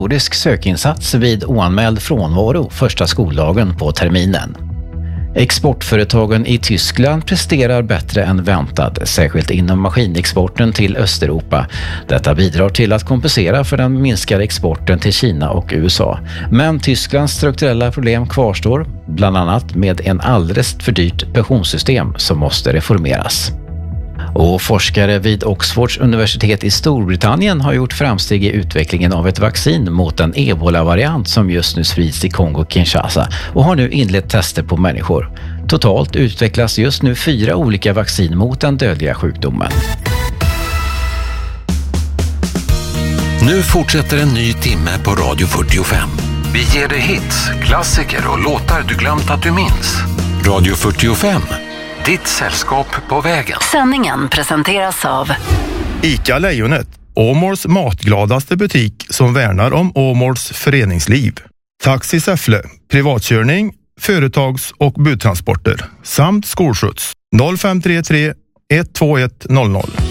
obligatorisk sökinsats vid oanmäld frånvaro första skoldagen på terminen. Exportföretagen i Tyskland presterar bättre än väntat, särskilt inom maskinexporten till Östeuropa. Detta bidrar till att kompensera för den minskade exporten till Kina och USA. Men Tysklands strukturella problem kvarstår, bland annat med en alldeles för dyrt pensionssystem som måste reformeras. Och forskare vid Oxfords universitet i Storbritannien har gjort framsteg i utvecklingen av ett vaccin mot en ebola-variant som just nu sprids i Kongo-Kinshasa och har nu inlett tester på människor. Totalt utvecklas just nu 4 olika vaccin mot den dödliga sjukdomen. Nu fortsätter en ny timme på Radio 45. Vi ger dig hits, klassiker och låtar du glömt att du minns. Radio 45. Ditt sällskap på vägen. Sändningen presenteras av ICA Lejonet, Åmåls matgladaste butik som värnar om Åmåls föreningsliv. Taxi Säffle, privatkörning, företags- och budtransporter samt skolskjuts. 0533 121 00.